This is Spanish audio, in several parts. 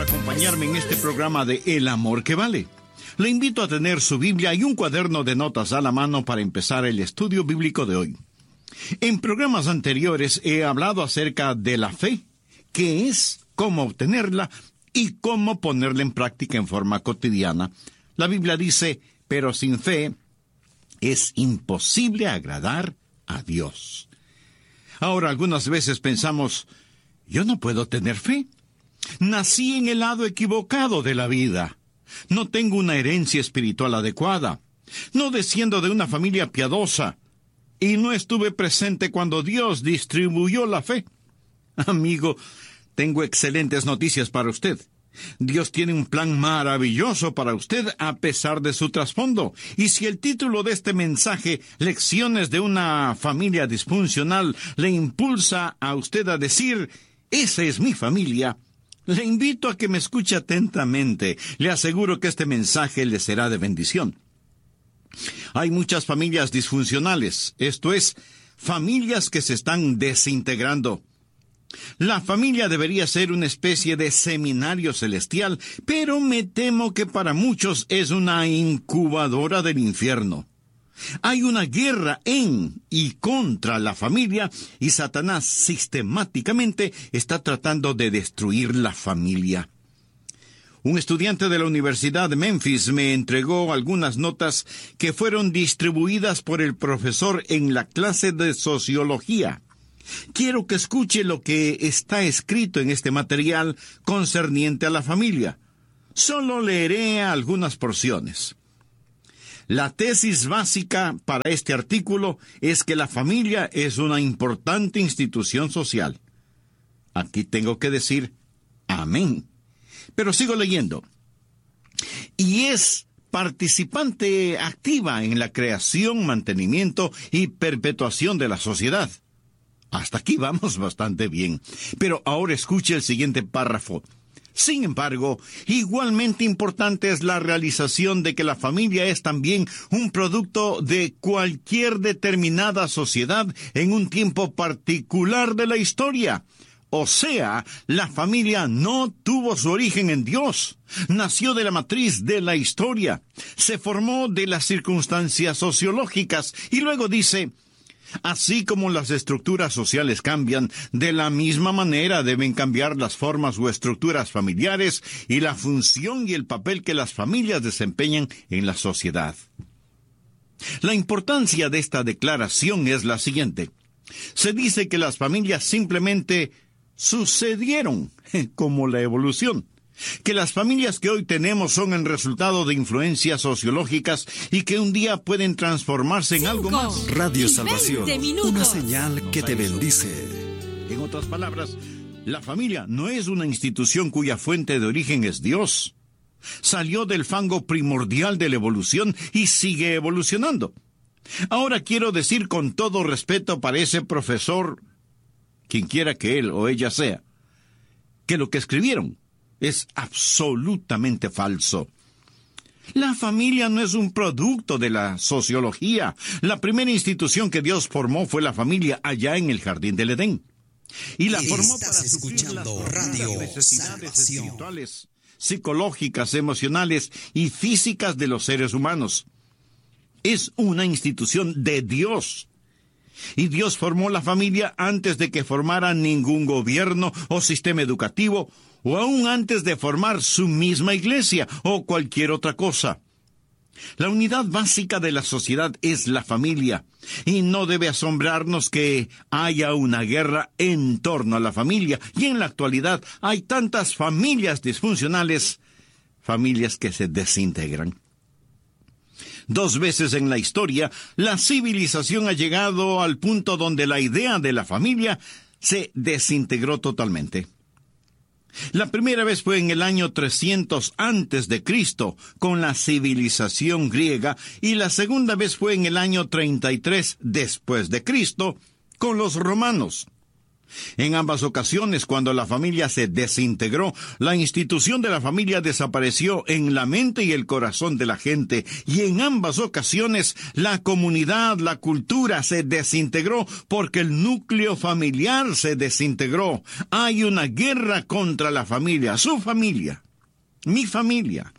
acompañarme en este programa de El Amor que Vale. Le invito a tener su Biblia y un cuaderno de notas a la mano para empezar el estudio bíblico de hoy. En programas anteriores he hablado acerca de la fe, qué es, cómo obtenerla y cómo ponerla en práctica en forma cotidiana. La Biblia dice, pero sin fe es imposible agradar a Dios. Ahora, algunas veces pensamos, yo no puedo tener fe. Nací en el lado equivocado de la vida. No tengo una herencia espiritual adecuada. No desciendo de una familia piadosa. Y no estuve presente cuando Dios distribuyó la fe. Amigo, tengo excelentes noticias para usted. Dios tiene un plan maravilloso para usted a pesar de su trasfondo. Y si el título de este mensaje, Lecciones de una familia disfuncional, le impulsa a usted a decir, esa es mi familia, le invito a que me escuche atentamente. Le aseguro que este mensaje le será de bendición. Hay muchas familias disfuncionales, esto es, familias que se están desintegrando. La familia debería ser una especie de seminario celestial, pero me temo que para muchos es una incubadora del infierno. Hay una guerra en y contra la familia y Satanás sistemáticamente está tratando de destruir la familia. Un estudiante de la Universidad de Memphis me entregó algunas notas que fueron distribuidas por el profesor en la clase de sociología. Quiero que escuche lo que está escrito en este material concerniente a la familia. Solo leeré algunas porciones. La tesis básica para este artículo es que la familia es una importante institución social. Aquí tengo que decir amén. Pero sigo leyendo. Y es participante activa en la creación, mantenimiento y perpetuación de la sociedad. Hasta aquí vamos bastante bien. Pero ahora escuche el siguiente párrafo. Sin embargo, igualmente importante es la realización de que la familia es también un producto de cualquier determinada sociedad en un tiempo particular de la historia. O sea, la familia no tuvo su origen en Dios. Nació de la matriz de la historia. Se formó de las circunstancias sociológicas. Y luego dice, así como las estructuras sociales cambian, de la misma manera deben cambiar las formas o estructuras familiares y la función y el papel que las familias desempeñan en la sociedad. La importancia de esta declaración es la siguiente. Se dice que las familias simplemente sucedieron, como la evolución. Que las familias que hoy tenemos son el resultado de influencias sociológicas y que un día pueden transformarse en algo más. Radio Salvación, una señal que te bendice. En otras palabras, la familia no es una institución cuya fuente de origen es Dios. Salió del fango primordial de la evolución y sigue evolucionando. Ahora quiero decir con todo respeto para ese profesor, quien quiera que él o ella sea, que lo que escribieron es absolutamente falso. La familia no es un producto de la sociología. La primera institución que Dios formó fue la familia allá en el jardín del Edén. Y la formó para suplir las necesidades espirituales, psicológicas, emocionales y físicas de los seres humanos. Es una institución de Dios. Y Dios formó la familia antes de que formara ningún gobierno o sistema educativo, o aún antes de formar su misma iglesia o cualquier otra cosa. La unidad básica de la sociedad es la familia, y no debe asombrarnos que haya una guerra en torno a la familia, y en la actualidad hay tantas familias disfuncionales, familias que se desintegran. 2 veces en la historia, la civilización ha llegado al punto donde la idea de la familia se desintegró totalmente. La primera vez fue en el año 300 antes de Cristo, con la civilización griega, y la segunda vez fue en el año 33 después de Cristo, con los romanos. En ambas ocasiones, cuando la familia se desintegró, la institución de la familia desapareció en la mente y el corazón de la gente. Y en ambas ocasiones, la comunidad, la cultura se desintegró porque el núcleo familiar se desintegró. Hay una guerra contra la familia, su familia, mi familia.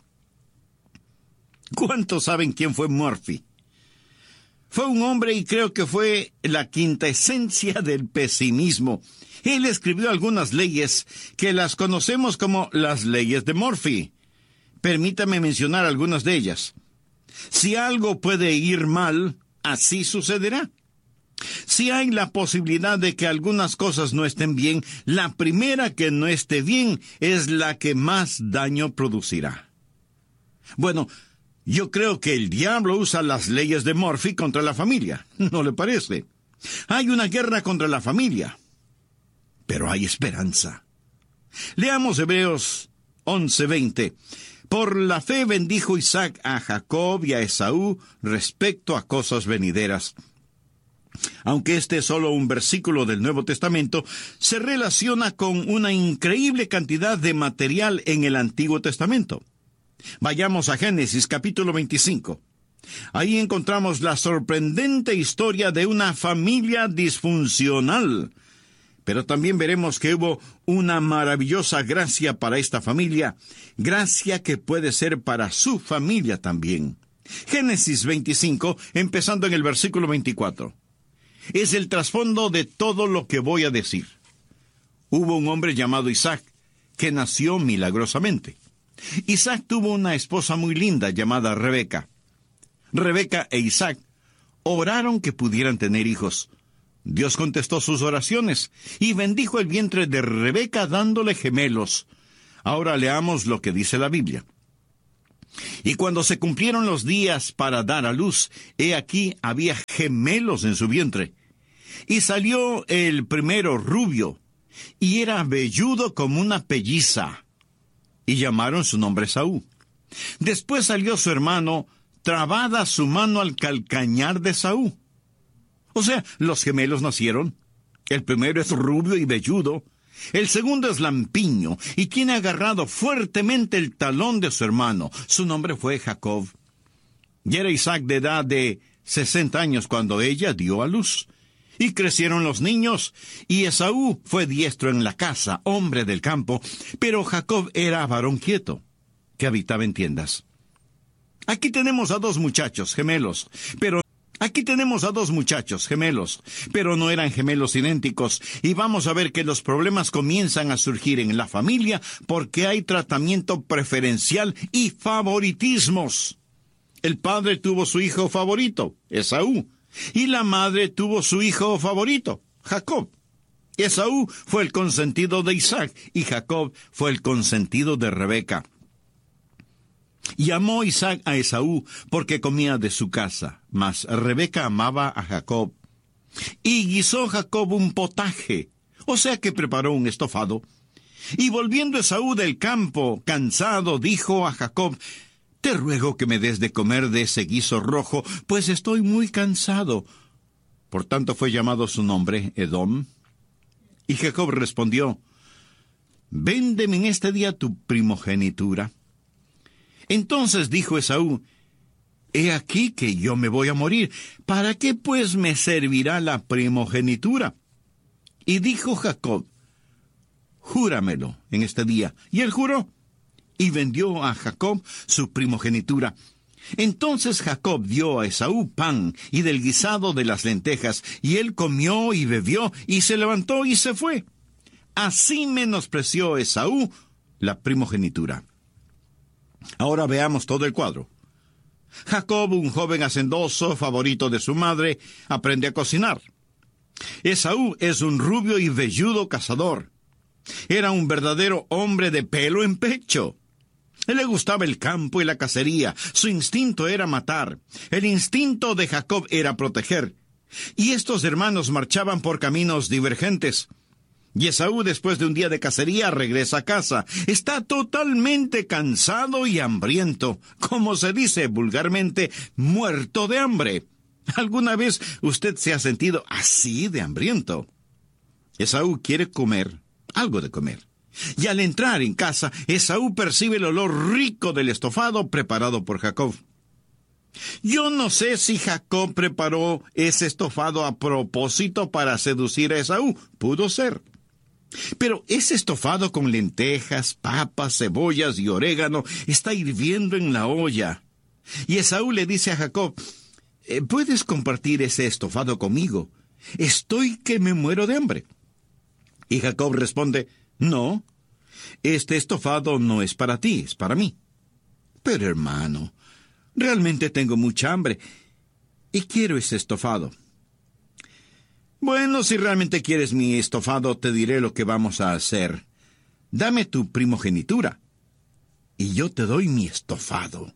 ¿Cuántos saben quién fue Murphy? Fue un hombre y creo que fue la quinta esencia del pesimismo. Él escribió algunas leyes que las conocemos como las leyes de Murphy. Permítame mencionar algunas de ellas. Si algo puede ir mal, así sucederá. Si hay la posibilidad de que algunas cosas no estén bien, la primera que no esté bien es la que más daño producirá. Bueno, yo creo que el diablo usa las leyes de Murphy contra la familia, ¿no le parece? Hay una guerra contra la familia, pero hay esperanza. Leamos Hebreos 11:20. Por la fe bendijo Isaac a Jacob y a Esaú respecto a cosas venideras. Aunque este es solo un versículo del Nuevo Testamento, se relaciona con una increíble cantidad de material en el Antiguo Testamento. Vayamos a Génesis capítulo 25. Ahí encontramos la sorprendente historia de una familia disfuncional. Pero también veremos que hubo una maravillosa gracia para esta familia, gracia que puede ser para su familia también. Génesis 25, empezando en el versículo 24. Es el trasfondo de todo lo que voy a decir. Hubo un hombre llamado Isaac, que nació milagrosamente. Isaac tuvo una esposa muy linda llamada Rebeca. Rebeca e Isaac oraron que pudieran tener hijos. Dios contestó sus oraciones y bendijo el vientre de Rebeca dándole gemelos. Ahora leamos lo que dice la Biblia. Y cuando se cumplieron los días para dar a luz, he aquí había gemelos en su vientre. Y salió el primero rubio, y era velludo como una pelliza. Y llamaron su nombre Esaú. Después salió su hermano, trabada su mano al calcañar de Esaú. O sea, los gemelos nacieron. El primero es rubio y velludo. El segundo es lampiño y tiene agarrado fuertemente el talón de su hermano. Su nombre fue Jacob. Y era Isaac de edad de 60 años cuando ella dio a luz. Y crecieron los niños, y Esaú fue diestro en la casa, hombre del campo, pero Jacob era varón quieto, que habitaba en tiendas. Aquí tenemos a dos muchachos gemelos, pero no eran gemelos idénticos, y vamos a ver que los problemas comienzan a surgir en la familia porque hay tratamiento preferencial y favoritismos. El padre tuvo su hijo favorito, Esaú, y la madre tuvo su hijo favorito, Jacob. Esaú fue el consentido de Isaac, y Jacob fue el consentido de Rebeca. Y amó Isaac a Esaú porque comía de su casa, mas Rebeca amaba a Jacob. Y guisó Jacob un potaje, o sea que preparó un estofado. Y volviendo Esaú del campo, cansado, dijo a Jacob: «Te ruego que me des de comer de ese guiso rojo, pues estoy muy cansado». Por tanto fue llamado su nombre Edom. Y Jacob respondió: «Véndeme en este día tu primogenitura». Entonces dijo Esaú: «He aquí que yo me voy a morir. ¿Para qué pues me servirá la primogenitura?» Y dijo Jacob: «Júramelo en este día». Y él juró, y vendió a Jacob su primogenitura. Entonces Jacob dio a Esaú pan y del guisado de las lentejas, y él comió y bebió, y se levantó y se fue. Así menospreció Esaú la primogenitura. Ahora veamos todo el cuadro. Jacob, un joven hacendoso, favorito de su madre, aprende a cocinar. Esaú es un rubio y velludo cazador. Era un verdadero hombre de pelo en pecho. Él le gustaba el campo y la cacería. Su instinto era matar. El instinto de Jacob era proteger. Y estos hermanos marchaban por caminos divergentes. Y Esaú, después de un día de cacería, regresa a casa. Está totalmente cansado y hambriento. Como se dice vulgarmente, muerto de hambre. ¿Alguna vez usted se ha sentido así de hambriento? Esaú quiere comer algo de comer. Y al entrar en casa, Esaú percibe el olor rico del estofado preparado por Jacob. Yo no sé si Jacob preparó ese estofado a propósito para seducir a Esaú. Pudo ser. Pero ese estofado con lentejas, papas, cebollas y orégano está hirviendo en la olla. Y Esaú le dice a Jacob, ¿puedes compartir ese estofado conmigo? Estoy que me muero de hambre. Y Jacob responde, no, este estofado no es para ti, es para mí. Pero hermano, realmente tengo mucha hambre y quiero ese estofado. Bueno, si realmente quieres mi estofado, te diré lo que vamos a hacer. Dame tu primogenitura y yo te doy mi estofado.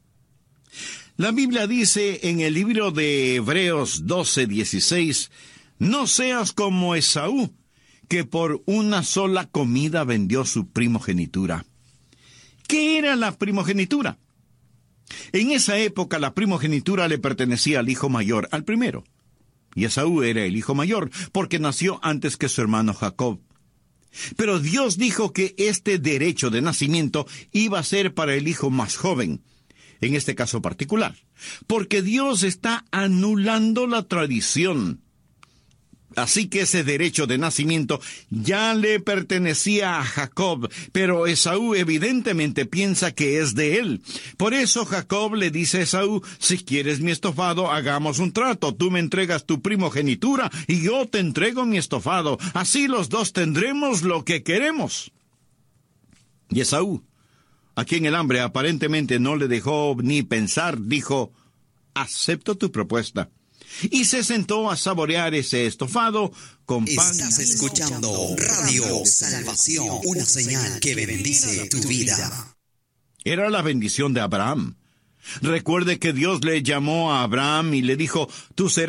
La Biblia dice en el libro de Hebreos 12:16, no seas como Esaú, que por una sola comida vendió su primogenitura. ¿Qué era la primogenitura? En esa época la primogenitura le pertenecía al hijo mayor, al primero. Y Esaú era el hijo mayor, porque nació antes que su hermano Jacob. Pero Dios dijo que este derecho de nacimiento iba a ser para el hijo más joven, en este caso particular, porque Dios está anulando la tradición. Así que ese derecho de nacimiento ya le pertenecía a Jacob, pero Esaú evidentemente piensa que es de él. Por eso Jacob le dice a Esaú, si quieres mi estofado, hagamos un trato. Tú me entregas tu primogenitura y yo te entrego mi estofado. Así los dos tendremos lo que queremos. Y Esaú, a quien el hambre aparentemente no le dejó ni pensar, dijo, acepto tu propuesta. Y se sentó a saborear ese estofado con pan. Estás escuchando Radio Salvación, una señal que bendice tu vida. Era la bendición de Abraham. Recuerde que Dios le llamó a Abraham y le dijo, tú serás